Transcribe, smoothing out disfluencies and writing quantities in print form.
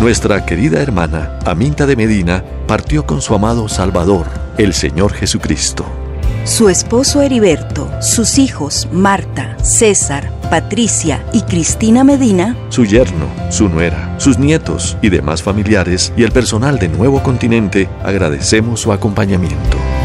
Nuestra querida hermana Aminta de Medina partió con su amado Salvador, el Señor Jesucristo. Su esposo Heriberto, sus hijos Marta, César, Patricia y Cristina Medina, su yerno, su nuera, sus nietos y demás familiares y el personal de Nuevo Continente agradecemos su acompañamiento.